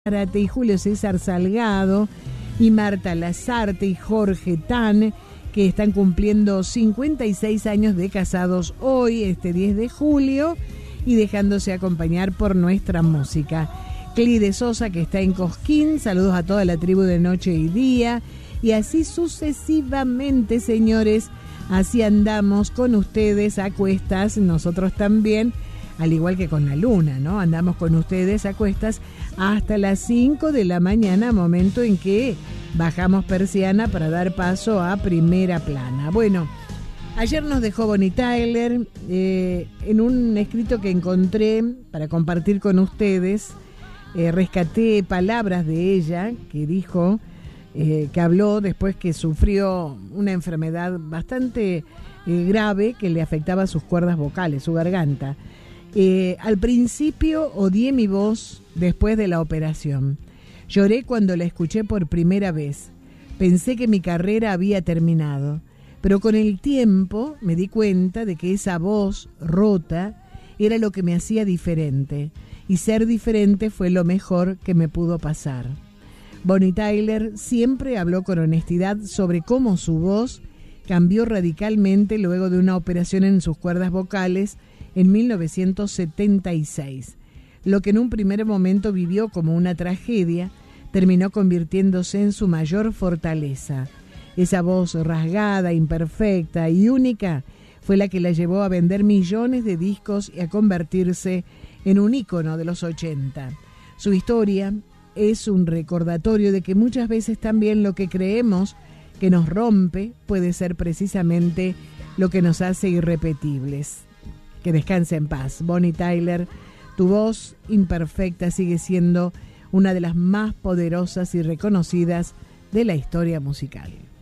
Zárate y Julio César Salgado y Marta Lazarte y Jorge Tan, que están cumpliendo 56 años de casados hoy, este 10 de julio, y dejándose acompañar por nuestra música. Clide Sosa, que está en Cosquín, saludos a toda la tribu de Noche y Día, y así sucesivamente, señores, así andamos con ustedes a cuestas, nosotros también, al igual que con la luna, ¿no? Andamos con ustedes a cuestas hasta las 5 de la mañana, momento en que bajamos persiana para dar paso a Primera Plana. Bueno, ayer nos dejó Bonnie Tyler en un escrito que encontré para compartir con ustedes. Rescaté palabras de ella que dijo, que habló después que sufrió una enfermedad bastante grave que le afectaba sus cuerdas vocales, su garganta. Al principio odié mi voz después de la operación. Lloré cuando la escuché por primera vez. Pensé que mi carrera había terminado. Pero con el tiempo me di cuenta de que esa voz rota era lo que me hacía diferente. Y ser diferente fue lo mejor que me pudo pasar. Bonnie Tyler siempre habló con honestidad sobre cómo su voz cambió radicalmente luego de una operación en sus cuerdas vocales en 1976. Lo que en un primer momento vivió como una tragedia, terminó convirtiéndose en su mayor fortaleza. Esa voz rasgada, imperfecta y única fue la que la llevó a vender millones de discos y a convertirse en un ícono de los 80. Su historia es un recordatorio de que muchas veces también lo que creemos que nos rompe puede ser precisamente lo que nos hace irrepetibles. Que descanse en paz, Bonnie Tyler. Tu voz imperfecta sigue siendo una de las más poderosas y reconocidas de la historia musical.